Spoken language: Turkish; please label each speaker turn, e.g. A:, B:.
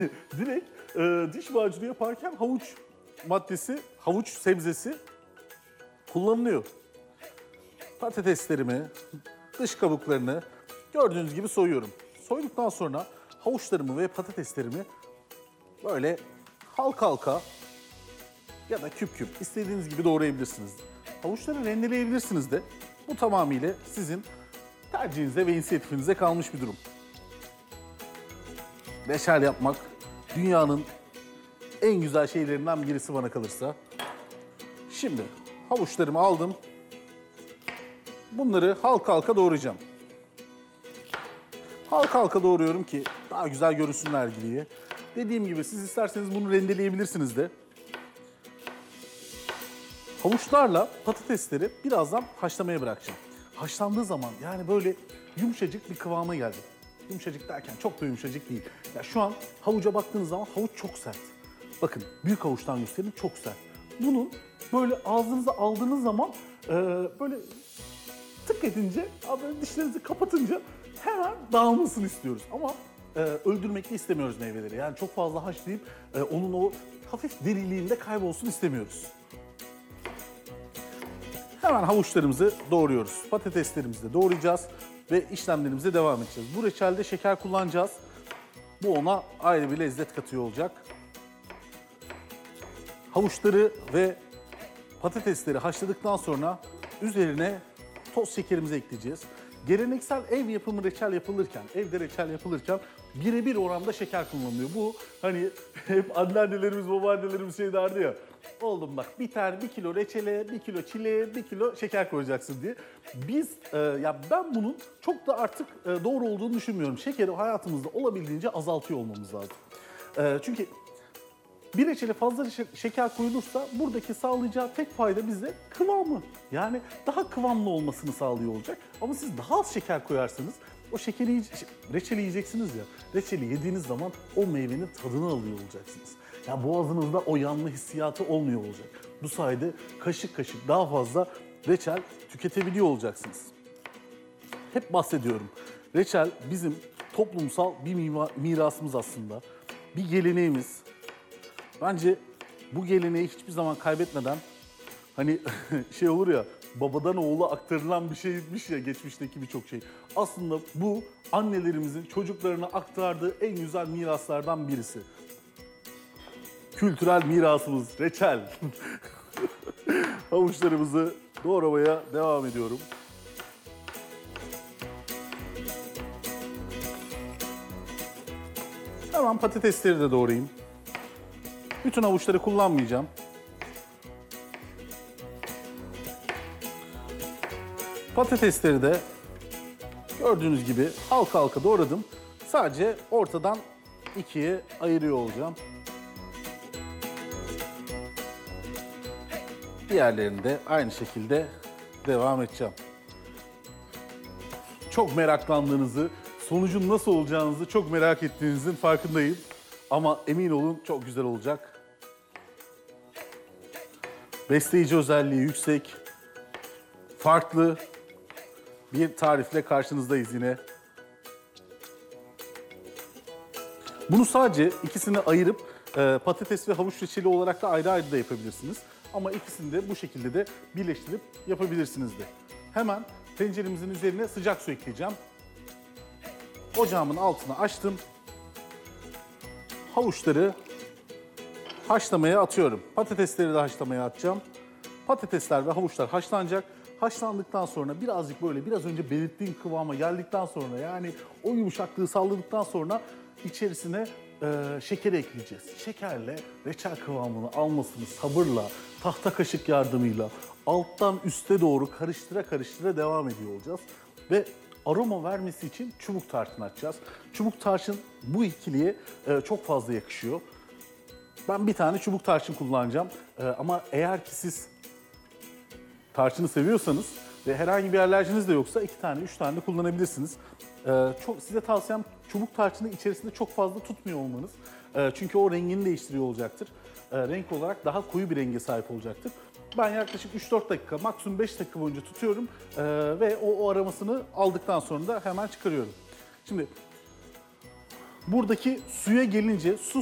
A: Direkt diş macunu yaparken havuç maddesi, havuç sebzesi kullanılıyor. Patateslerimi, dış kabuklarını gördüğünüz gibi soyuyorum. Soyduktan sonra havuçlarımı ve patateslerimi böyle halka halka ya da küp küp istediğiniz gibi doğrayabilirsiniz. Havuçları rendeleyebilirsiniz de. Bu tamamıyla sizin tercihinize ve inisiyatifinize kalmış bir durum. Reçel yapmak dünyanın en güzel şeylerinden birisi bana kalırsa. Şimdi havuçlarımı aldım. Bunları halka halka doğrayacağım. Halka halka doğruyorum ki daha güzel görünsünler diye. Dediğim gibi siz isterseniz bunu rendeleyebilirsiniz de. Havuçlarla patatesleri birazdan haşlamaya bırakacağım. Haşlandığı zaman yani böyle yumuşacık bir kıvama geldi. Yumuşacık derken çok da yumuşacık değil. Ya şu an havuca baktığınız zaman havuç çok sert. Bakın büyük havuçtan göstereyim, çok sert. Bunu böyle ağzınıza aldığınız zaman böyle tık edince, böyle dişlerinizi kapatınca hemen dağılmasını istiyoruz. Ama öldürmek de istemiyoruz meyveleri. Yani çok fazla haşlayıp onun o hafif diriliğinde kaybolsun istemiyoruz. Hemen havuçlarımızı doğruyoruz. Patateslerimizi de doğrayacağız ve işlemlerimize devam edeceğiz. Bu reçelde şeker kullanacağız. Bu ona ayrı bir lezzet katıyor olacak. Havuçları ve patatesleri haşladıktan sonra üzerine toz şekerimizi ekleyeceğiz. Geleneksel ev yapımı reçel yapılırken, evde reçel yapılırken birebir oranda şeker kullanılıyor. Bu hani hep anneannelerimiz, babaannelerimiz şey derdi ya. Oğlum bak bir kilo reçele, 1 kilo çileğe, 1 kilo şeker koyacaksın diye. Biz, ya ben bunun çok da artık doğru olduğunu düşünmüyorum. Şekeri hayatımızda olabildiğince azaltıyor olmamız lazım. Çünkü bir reçele fazla şeker koyulursa buradaki sağlayacağı tek fayda bize kıvamı. Yani daha kıvamlı olmasını sağlıyor olacak. Ama siz daha az şeker koyarsanız o reçeli yiyeceksiniz ya. Reçeli yediğiniz zaman o meyvenin tadını alıyor olacaksınız. Yani boğazınızda o yanma hissiyatı olmuyor olacak. Bu sayede kaşık kaşık daha fazla reçel tüketebiliyor olacaksınız. Hep bahsediyorum. Reçel bizim toplumsal bir mirasımız aslında. Bir geleneğimiz. Bence bu geleneği hiçbir zaman kaybetmeden hani şey olur ya babadan oğula aktarılan bir şeymiş ya geçmişteki birçok şey. Aslında bu annelerimizin çocuklarına aktardığı en güzel miraslardan birisi. Kültürel mirasımız reçel. Havuçlarımızı doğramaya devam ediyorum. Hemen patatesleri de doğrayayım. Bütün havuçları kullanmayacağım. Patatesleri de gördüğünüz gibi halka halka doğradım. Sadece ortadan ikiye ayırıyor olacağım. Diğerlerini de aynı şekilde devam edeceğim. Çok meraklandığınızı, sonucun nasıl olacağınızı çok merak ettiğinizin farkındayım. Ama emin olun çok güzel olacak. Besleyici özelliği yüksek, farklı bir tarifle karşınızdayız yine. Bunu sadece ikisini ayırıp patates ve havuç reçeli olarak da ayrı ayrı da yapabilirsiniz. Ama ikisini de bu şekilde de birleştirip yapabilirsiniz de. Hemen tenceremizin üzerine sıcak su ekleyeceğim. Ocağımın altını açtım. Havuçları haşlamaya atıyorum. Patatesleri de haşlamaya atacağım. Patatesler ve havuçlar haşlanacak. Haşlandıktan sonra birazcık böyle biraz önce belirttiğim kıvama geldikten sonra yani o yumuşaklığı sağladıktan sonra içerisine şeker ekleyeceğiz. Şekerle reçel kıvamını almasını sabırla, tahta kaşık yardımıyla alttan üste doğru karıştıra karıştıra devam ediyor olacağız. Ve aroma vermesi için çubuk tarçın atacağız. Çubuk tarçın bu ikiliye çok fazla yakışıyor. Ben bir tane çubuk tarçın kullanacağım. Ama eğer ki siz tarçını seviyorsanız ve herhangi bir alerjiniz de yoksa 2 tane, 3 tane de kullanabilirsiniz. Size tavsiyem çubuk tarçını içerisinde çok fazla tutmuyor olmanız. Çünkü o rengini değiştiriyor olacaktır. Renk olarak daha koyu bir renge sahip olacaktır. Ben yaklaşık 3-4 dakika, maksimum 5 dakika boyunca tutuyorum ve o aromasını aldıktan sonra da hemen çıkarıyorum. Şimdi Buradaki suya gelince su